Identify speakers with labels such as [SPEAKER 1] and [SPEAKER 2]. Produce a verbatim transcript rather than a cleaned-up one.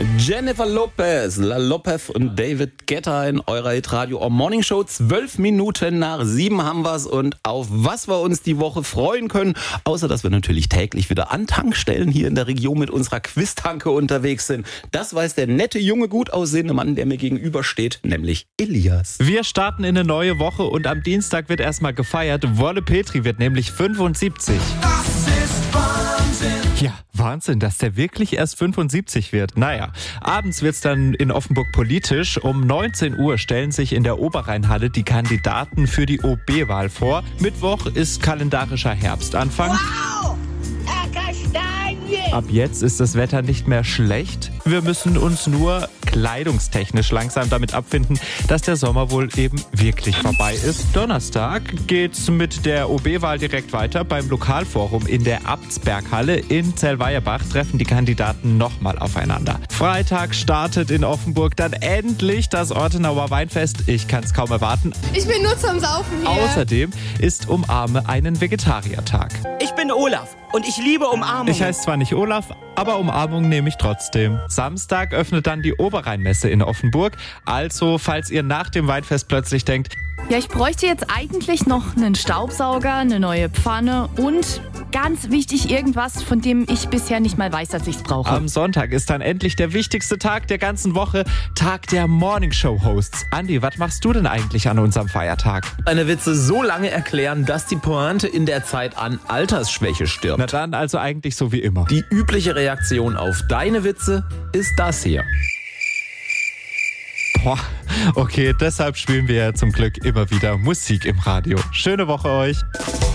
[SPEAKER 1] Jennifer Lopez, La Lopez und David Guetta in eurer Hit-Radio Morning Show. Zwölf Minuten nach sieben haben wir's und auf was wir uns die Woche freuen können. Außer, dass wir natürlich täglich wieder an Tankstellen hier in der Region mit unserer Quiz-Tanke unterwegs sind. Das weiß der nette, junge, gut aussehende Mann, der mir gegenübersteht, nämlich Elias.
[SPEAKER 2] Wir starten in eine neue Woche und am Dienstag wird erstmal gefeiert. Wolle Petri wird nämlich fünfundsiebzig.
[SPEAKER 3] Das ist Wahnsinn.
[SPEAKER 2] Ja, Wahnsinn, dass der wirklich erst fünfundsiebzig wird. Naja, abends wird's dann in Offenburg politisch. Um neunzehn Uhr stellen sich in der Oberrheinhalle die Kandidaten für die O B-Wahl vor. Mittwoch ist kalendarischer Herbstanfang.
[SPEAKER 4] Wow! Herr Kastanie!
[SPEAKER 2] Ab jetzt ist das Wetter nicht mehr schlecht. Wir müssen uns nur kleidungstechnisch langsam damit abfinden, dass der Sommer wohl eben wirklich vorbei ist. Donnerstag geht's mit der O B-Wahl direkt weiter. Beim Lokalforum in der Abtsberghalle in Zellweierbach treffen die Kandidaten nochmal aufeinander. Freitag startet in Offenburg dann endlich das Ortenauer Weinfest. Ich kann's kaum erwarten.
[SPEAKER 5] Ich bin nur zum Saufen hier.
[SPEAKER 2] Außerdem ist Umarme einen Vegetariertag.
[SPEAKER 6] Ich bin Olaf und ich liebe Umarmung.
[SPEAKER 2] Ich heiße zwar nicht Olaf, aber Umarmung nehme ich trotzdem. Samstag öffnet dann die Oberrheinmesse in Offenburg. Also, falls ihr nach dem Weinfest plötzlich denkt,
[SPEAKER 7] Ja, ich bräuchte jetzt eigentlich noch einen Staubsauger, eine neue Pfanne und ganz wichtig irgendwas, von dem ich bisher nicht mal weiß, dass ich es brauche.
[SPEAKER 2] am Sonntag ist dann endlich der wichtigste Tag der ganzen Woche, Tag der Morningshow-Hosts. Andi, was machst du denn eigentlich an unserem Feiertag?
[SPEAKER 1] Eine Witze so lange erklären, dass die Pointe in der Zeit an Altersschwäche stirbt.
[SPEAKER 2] Na dann also eigentlich so wie immer.
[SPEAKER 1] Die übliche Reaktion auf deine Witze ist das hier.
[SPEAKER 2] Boah, okay, deshalb spielen wir ja zum Glück immer wieder Musik im Radio. Schöne Woche euch.